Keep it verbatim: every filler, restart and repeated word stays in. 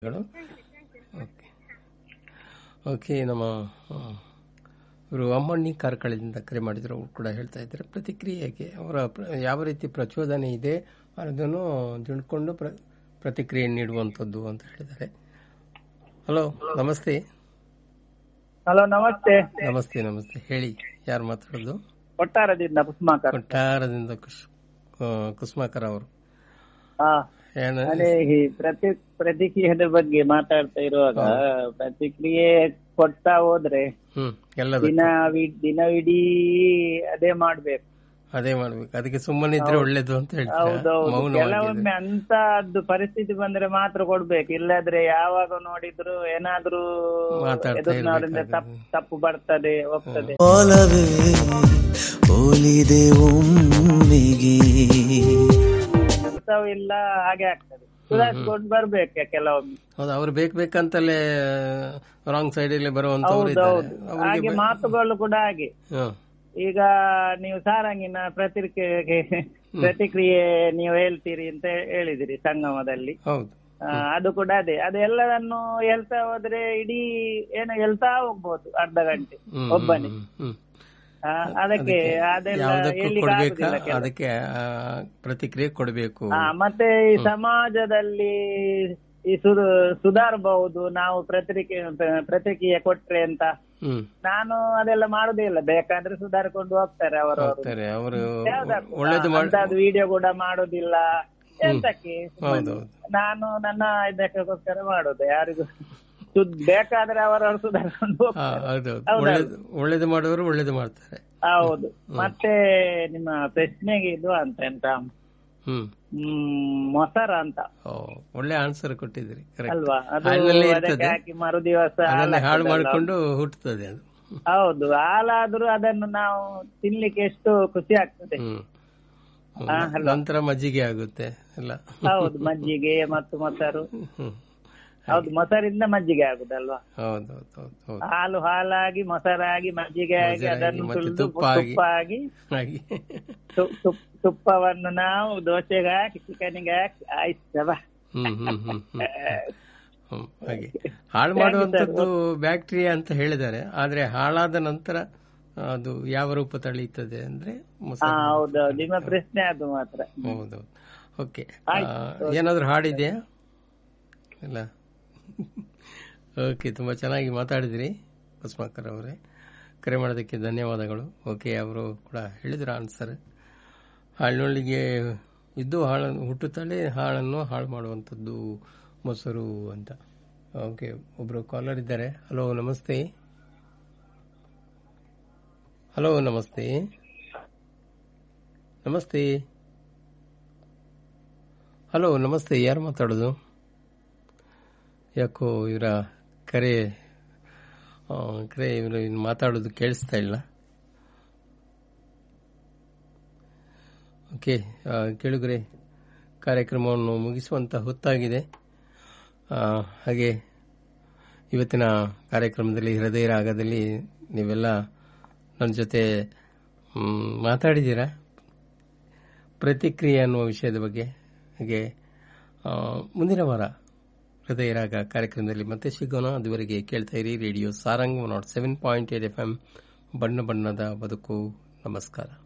Okay okay ನಮ್ಮ ಇವರು ಅಮ್ಮಣ್ಣಿ ಕಾರ್ಕಳದಿಂದ ಕರೆ ಮಾಡಿದ್ರು. ಅವರು ಕೂಡ ಹೇಳ್ತಾ ಇದ್ದಾರೆ ಪ್ರತಿಕ್ರಿಯೆಗೆ ಅವರ ಯಾವ ರೀತಿ ಪ್ರಚೋದನೆ ಇದೆ ಅದನ್ನು ತಿಳ್ಕೊಂಡು ಪ್ರತಿಕ್ರಿಯೆ ನೀಡುವಂಥದ್ದು ಅಂತ ಹೇಳಿದ್ದಾರೆ. ಹಲೋ, ನಮಸ್ತೆ. ಹಲೋ, ನಮಸ್ತೆ. ನಮಸ್ತೆ ನಮಸ್ತೆ ಹೇಳಿ, ಯಾರು ಮಾತಾಡೋದು? ಕೊಟ್ಟಾರದಿಂದ ಕುಸುಮಾಕರ್. ಕೊಟ್ಟಾರದಿಂದ ಕುಸುಮಾಕರ್ ಅವರು. ಪ್ರತಿ ಪ್ರತಿಕ್ರಿಯೆಯ ಬಗ್ಗೆ ಮಾತಾಡ್ತಾ ಇರುವಾಗ ಪ್ರತಿಕ್ರಿಯೆ ಕೊಡ್ತಾ ಹೋದ್ರೆ ದಿನ ದಿನವಿಡೀ ಅದೇ ಮಾಡ್ಬೇಕು ಅದೇ ಮಾಡ್ಬೇಕು ಅದಕ್ಕೆ ಸುಮ್ಮನೆ ಇದ್ರೆ ಒಳ್ಳೇದು ಅಂತ ಹೇಳ್ತಾರೆ. ಹೌದೌದು, ಕೆಲವೊಮ್ಮೆ ಅಂತದ್ದು ಪರಿಸ್ಥಿತಿ ಬಂದ್ರೆ ಮಾತ್ರ ಕೊಡ್ಬೇಕು, ಇಲ್ಲದ್ರೆ ಯಾವಾಗ ನೋಡಿದ್ರು ಏನಾದ್ರೂ ಎದುರಿನವರಿಂದ ತಪ್ಪು ಬರ್ತದೆ ಹೋಗ್ತದೆ. ಇಲ್ಲ ಹಾಗೆ ಆಗ್ತದೆ, ಸುಧಾರಿಸ್ಕೊಂಡು ಬರ್ಬೇಕು ಕೆಲವೊಮ್ಮೆ. ಹೌದು, ಅವ್ರು ಬೇಕು ಬೇಕಂತಲೇ ರಾಂಗ್ ಸೈಡ್ ಅಲ್ಲಿ ಬರುವಂತ. ಹಾಗೆ ಮಾತುಗಳು ಕೂಡ ಹಾಗೆ. ಈಗ ನೀವು ಸಾರಂಗಿನ ಪ್ರತಿಕ್ರಿಯೆಗೆ ಪ್ರತಿಕ್ರಿಯೆ ನೀವು ಹೇಳ್ತೀರಿ ಅಂತ ಹೇಳಿದಿರಿ ಸಂಗಮದಲ್ಲಿ. ಅದು ಕೂಡ ಅದೇ ಅದೆಲ್ಲದನ್ನು ಹೇಳ್ತಾ ಹೋದ್ರೆ ಇಡೀ ಏನು ಹೇಳ್ತಾ ಹೋಗ್ಬೋದು ಅರ್ಧ ಗಂಟೆ ಒಬ್ಬನೇ. ಅದಕ್ಕೆ ಅದೆಲ್ಲ ಅದಕ್ಕೆ ಪ್ರತಿಕ್ರಿಯೆ ಕೊಡಬೇಕು. ಮತ್ತೆ ಈ ಸಮಾಜದಲ್ಲಿ ಈ ಸುಧಾರಬಹುದು ನಾವು ಪ್ರತಿಕ್ರಿಯೆ ಪ್ರತಿಕ್ರಿಯೆ ಕೊಟ್ರೆ ಅಂತ ನಾನು ಅದೆಲ್ಲ ಮಾಡುದೇ ಇಲ್ಲ. ಬೇಕಾದ್ರೆ ಸುಧಾರಿಕೊಂಡು ಹೋಗ್ತಾರೆ ಅವರು. ಅದು ವಿಡಿಯೋ ಕೂಡ ಮಾಡುದಿಲ್ಲ ಎಂತಕ್ಕೆ, ನಾನು ನನ್ನ ಇದಕ್ಕೋಸ್ಕರ ಮಾಡುದು. ಯಾರಿಗೂ ಬೇಕಾದ್ರೆ ಅವರವರು ಸುಧಾರಿಕೊಂಡು ಹೋಗ್ತಾರೆ. ಒಳ್ಳೇದು ಮಾಡುವವರು ಒಳ್ಳೇದು ಮಾಡ್ತಾರೆ. ಹೌದು. ಮತ್ತೆ ನಿಮ್ಮ ಪ್ರಶ್ನೆಗೆ ಇದು ಅಂತ ಎಂತ ಹ್ಮ್ ಮೊಸರ ಅಂತ ಒಳ್ಳೆ ಆನ್ಸರ್ ಕೊಟ್ಟಿದ್ರಿ ಅಲ್ವಾ? ಅದು ಅದಕ್ಕೆ ಹಾಕಿ ಮರು ದಿವಸ ಹಾಳು ಮಾಡಿಕೊಂಡು ಹುಟ್ಟುತ್ತದೆ ಅದು. ಹೌದು, ಹಾಲಾದ್ರೂ ಅದನ್ನು ನಾವು ತಿನ್ಲಿಕ್ಕೆ ಎಷ್ಟು ಖುಷಿ ಆಗ್ತದೆ. ನಂತರ ಮಜ್ಜಿಗೆ ಆಗುತ್ತೆ ಎಲ್ಲ. ಹೌದು, ಮಜ್ಜಿಗೆ ಮತ್ತು ಮೊಸರು. ಹೌದು, ಮೊಸರಿಂದ ಮಜ್ಜಿಗೆ ಆಗುದಲ್ವಾ? ಹಾಲು ಹಾಲಾಗಿ ಮೊಸರಾಗಿ ಮಜ್ಜಿಗೆ ಆಗಿ ಅದನ್ನು ಸುಲಿದು ತುಪ್ಪ ಆಗಿ ತುಪ್ಪವನ್ನು ನಾವು ದೋಸೆಗೆ ಹಾಕಿ ಚಿಕನ್ಗೆ ಹಾಕಿ ಆಯ್ತವ. ಹಾಗೆ ಹಾಳು ಮಾಡುವಂತದ್ದು ಬ್ಯಾಕ್ಟೀರಿಯಾ ಅಂತ ಹೇಳಿದ್ದಾರೆ. ಆದ್ರೆ ಹಾಳಾದ ನಂತರ ಅದು ಯಾವ ರೂಪ ತಳೆಯುತ್ತದೆ ಅಂದ್ರೆ ಹೌದು, ನಿಮ್ಮ ಪ್ರಶ್ನೆ ಅದು ಮಾತ್ರ. ಹೌದೌದು. ಓಕೆ, ಏನಾದ್ರು ಹಾಡಿದೆಯಾ? ಇಲ್ಲ. ಓಕೆ, ತುಂಬಾ ಚೆನ್ನಾಗಿ ಮಾತಾಡಿದ್ರಿ ಕುಸುಮಾಕರ್ ಅವರೇ. ಕರೆ ಮಾಡೋದಕ್ಕೆ ಧನ್ಯವಾದಗಳು. ಓಕೆ, ಅವರು ಕೂಡ ಹೇಳಿದ್ರು ಆನ್ಸರ್. ಹಾಳಿನೊಳಗೆ ಇದ್ದು ಹಾಳನ್ನು ಹುಟ್ಟುತ್ತಲೇ ಹಾಳನ್ನು ಹಾಳು ಮಾಡುವಂಥದ್ದು ಮೊಸರು ಅಂತ. ಓಕೆ, ಒಬ್ರು ಕಾಲರ್ ಇದ್ದಾರೆ. ಹಲೋ, ನಮಸ್ತೆ. ಹಲೋ, ನಮಸ್ತೆ. ನಮಸ್ತೆ. ಹಲೋ, ನಮಸ್ತೆ. ಯಾರು ಮಾತಾಡೋದು? ಯಾಕೋ ಇವರ ಕರೆ ಕರೆ ಇವರು ಮಾತಾಡೋದು ಕೇಳಿಸ್ತಾ ಇಲ್ಲ. ಓಕೆ, ಕೇಳುಗರೆ, ಕಾರ್ಯಕ್ರಮವನ್ನು ಮುಗಿಸುವಂತ ಹೊತ್ತಾಗಿದೆ. ಹಾಗೆ ಇವತ್ತಿನ ಕಾರ್ಯಕ್ರಮದಲ್ಲಿ ಹೃದಯ ರಾಗದಲ್ಲಿ ನೀವೆಲ್ಲ ನನ್ನ ಜೊತೆ ಮಾತಾಡಿದ್ದೀರಾ ಪ್ರತಿಕ್ರಿಯೆ ಅನ್ನುವ ವಿಷಯದ ಬಗ್ಗೆ. ಹಾಗೆ ಮುಂದಿನ ವಾರ ಹೃದಯ ರಾಗ ಕಾರ್ಯಕ್ರಮದಲ್ಲಿ ಮತ್ತೆ ಸಿಗೋಣ. ಅದುವರೆಗೆ ಕೇಳ್ತಾ ಇರಿ radio Sarang not seven point eight F M, ಬಣ್ಣ ಬಣ್ಣದ ಬದುಕು. ನಮಸ್ಕಾರ.